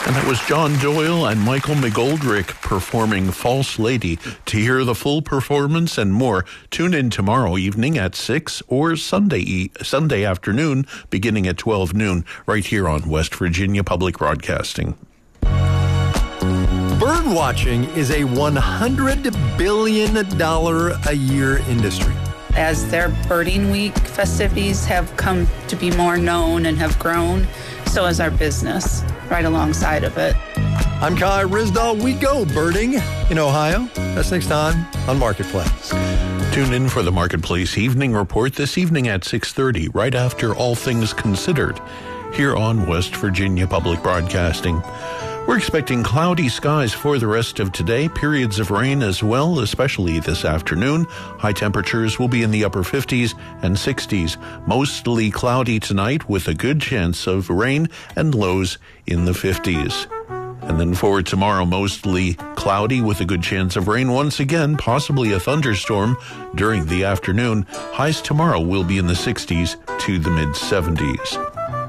And that was John Doyle and Michael McGoldrick performing False Lady. To hear the full performance and more, tune in tomorrow evening at 6 or Sunday afternoon beginning at 12 noon right here on West Virginia Public Broadcasting. Bird watching is a $100 billion a year industry. As their birding week festivities have come to be more known and have grown, so has our business right alongside of it. I'm Kai Risdahl. We go birding in Ohio. That's next time on Marketplace. Tune in for the Marketplace Evening Report this evening at 6:30, right after All Things Considered, here on West Virginia Public Broadcasting. We're expecting cloudy skies for the rest of today, periods of rain as well, especially this afternoon. High temperatures will be in the upper 50s and 60s. Mostly cloudy tonight with a good chance of rain and lows in the 50s. And then for tomorrow, mostly cloudy with a good chance of rain. Once again, possibly a thunderstorm during the afternoon. Highs tomorrow will be in the 60s to the mid-70s.